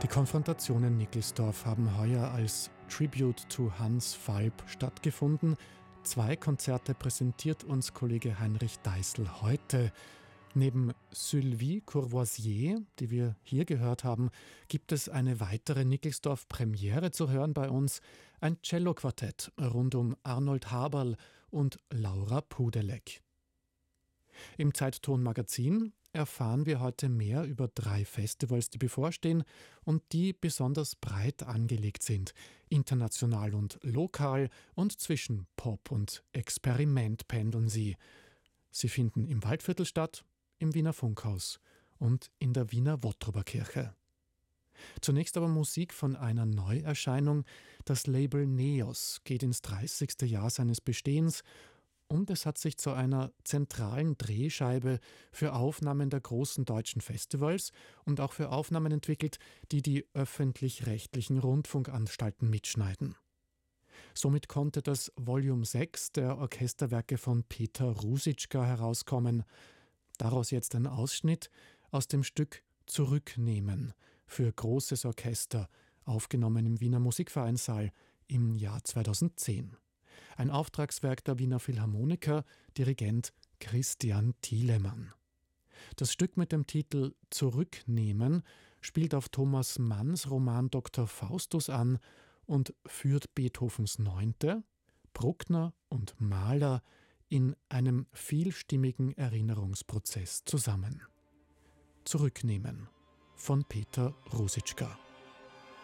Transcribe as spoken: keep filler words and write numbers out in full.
Die Konfrontationen Nickelsdorf haben heuer als Tribute to Hans Falb stattgefunden. Zwei Konzerte präsentiert uns Kollege Heinrich Deißel heute. Neben Sylvie Courvoisier, die wir hier gehört haben, gibt es eine weitere Nickelsdorf-Premiere zu hören bei uns. Ein Cello-Quartett rund um Arnold Haberl und Laura Pudelek. Im Zeitton-Magazin erfahren wir heute mehr über drei Festivals, die bevorstehen und die besonders breit angelegt sind. International und lokal und zwischen Pop und Experiment pendeln sie. Sie finden im Waldviertel statt, im Wiener Funkhaus und in der Wiener Wottroberkirche. Zunächst aber Musik von einer Neuerscheinung. Das Label Neos geht ins dreißigste Jahr seines Bestehens und es hat sich zu einer zentralen Drehscheibe für Aufnahmen der großen deutschen Festivals und auch für Aufnahmen entwickelt, die die öffentlich-rechtlichen Rundfunkanstalten mitschneiden. Somit konnte das Volume sechs der Orchesterwerke von Peter Rusicka herauskommen. Daraus jetzt ein Ausschnitt aus dem Stück Zurücknehmen für großes Orchester, aufgenommen im Wiener Musikvereinssaal im Jahr zweitausendzehn. Ein Auftragswerk der Wiener Philharmoniker, Dirigent Christian Thielemann. Das Stück mit dem Titel Zurücknehmen spielt auf Thomas Manns Roman Doktor Faustus an und führt Beethovens Neunte, Bruckner und Mahler in einem vielstimmigen Erinnerungsprozess zusammen. Zurücknehmen von Peter Rusicka.